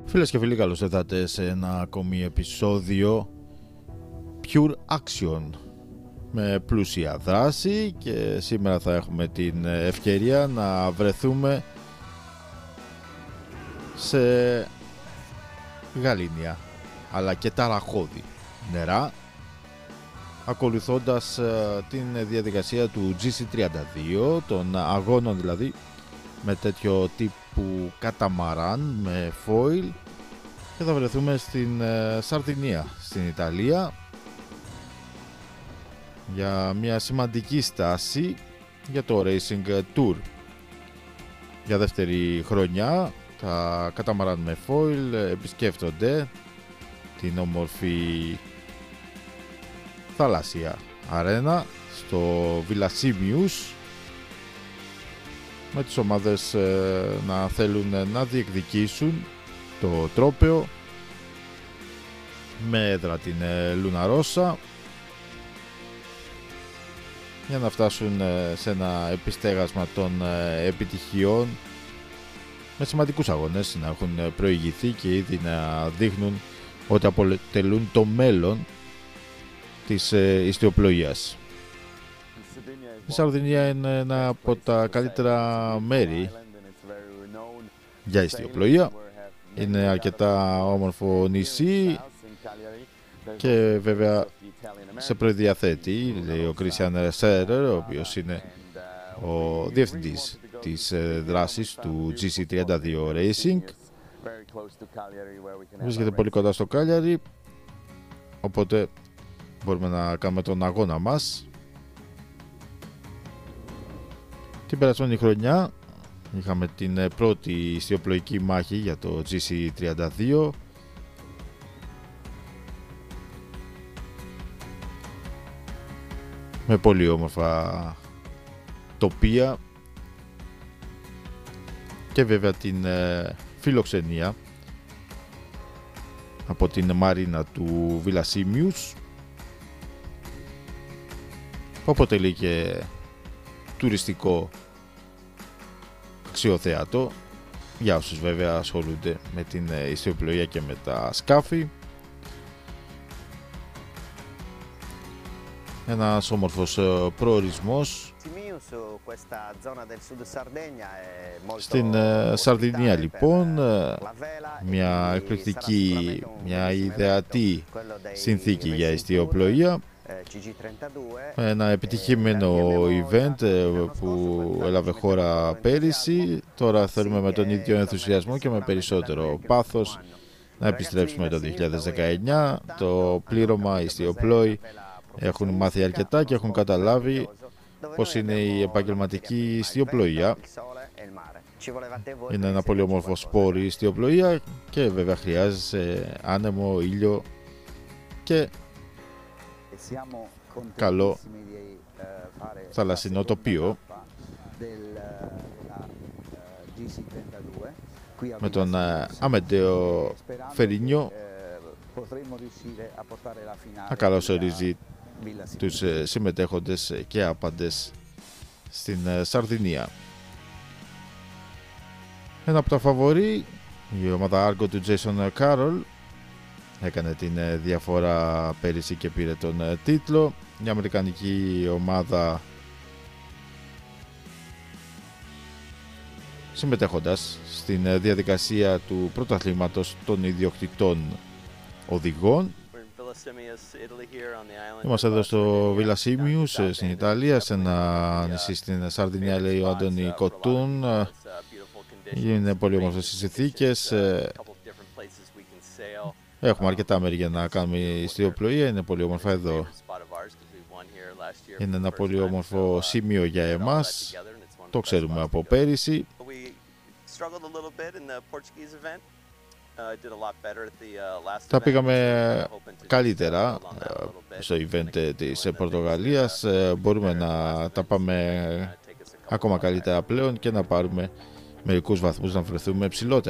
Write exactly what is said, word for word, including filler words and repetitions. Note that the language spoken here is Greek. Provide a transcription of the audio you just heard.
Φίλες και φίλοι, καλώς ήρθατε σε ένα ακόμη επεισόδιο Pure Action με πλούσια δράση, και σήμερα θα έχουμε την ευκαιρία να βρεθούμε σε γαλήνια αλλά και ταραχώδη νερά, ακολουθώντας την διαδικασία του τζι σι τριάντα δύο, των αγώνων δηλαδή με τέτοιο τύπου καταμαράν με foil, και θα βρεθούμε στην Σαρδινία, στην Ιταλία, για μια σημαντική στάση για το Racing Tour. Για δεύτερη χρονιά τα καταμαράν με foil επισκέφτονται την όμορφη θαλάσσια αρένα στο Villa Simius, με τις ομάδες ε, να θέλουν να διεκδικήσουν το τρόπαιο, με έδρα την ε, Λουναρόσα, για να φτάσουν ε, σε ένα επιστέγασμα των ε, επιτυχιών, με σημαντικούς αγώνες να έχουν προηγηθεί και ήδη να δείχνουν ότι αποτελούν το μέλλον της ε, ιστιοπλοείας. Η Σαρδινία είναι ένα από τα καλύτερα μέρη για ιστιοπλοεία. Είναι αρκετά όμορφο νησί και βέβαια σε προδιαθέτει, λέει ο Κρίστιαν Σέρερ, ο οποίος είναι ο διευθυντής της δράσης του τζι σι τριάντα δύο Racing. Βρίσκεται πολύ κοντά στο Κάλιαρι, οπότε μπορούμε να κάνουμε τον αγώνα μας. Την περασμένη χρονιά είχαμε την πρώτη ιστιοπλοϊκή μάχη για το τζι σι τριάντα δύο, με πολύ όμορφα τοπία και βέβαια την φιλοξενία από την μαρίνα του Villa Simius, που αποτελεί και τουριστικό αξιοθέατο για όσους βέβαια ασχολούνται με την ιστιοπλοεία και με τα σκάφη. Ένας όμορφος προορισμός στην Σαρδινία, λοιπόν, μια εκπληκτική, μια ιδεατή συνθήκη για ιστιοπλοεία. Ένα επιτυχημένο event που έλαβε χώρα πέρυσι. Τώρα θέλουμε με τον ίδιο ενθουσιασμό και με περισσότερο πάθος να επιστρέψουμε το δύο χιλιάδες δεκαεννιά. Το πλήρωμα, οι ιστιοπλόοι έχουν μάθει αρκετά και έχουν καταλάβει πως είναι η επαγγελματική ιστιοπλοεία. Είναι ένα πολύ όμορφο σπορ η ιστιοπλοεία και βέβαια χρειάζεται άνεμο, ήλιο και καλό θαλασσινό τοπίο. Με τον Αμεντέο Φερίνιο να καλωσορίζει τους συμμετέχοντες και άπαντες στην Σαρδινία. Ένα από τα φαβορί, η ομάδα Argo του Jason Carroll, έκανε την διαφορά πέρυσι και πήρε τον τίτλο. Η αμερικανική ομάδα, συμμετέχοντας στην διαδικασία του πρωταθλήματος των ιδιοκτητών οδηγών. Είμαστε εδώ στο Villa Simius στην Ιταλία, σε ένα νησί στην Σαρδινία, λέει ο Άντωνι Κοτούν. Είναι πολύ όμορφες οι συνθήκες. Έχουμε αρκετά μέρη για να κάνουμε ιστιοπλοεία. Είναι πολύ όμορφα εδώ. Είναι ένα πολύ όμορφο σημείο για εμάς. Το ξέρουμε από πέρυσι. Τα πήγαμε καλύτερα στο event της Πορτογαλίας. Μπορούμε να τα πάμε ακόμα καλύτερα πλέον και να πάρουμε μερικούς βαθμούς, να βρεθούμε ψηλότερα.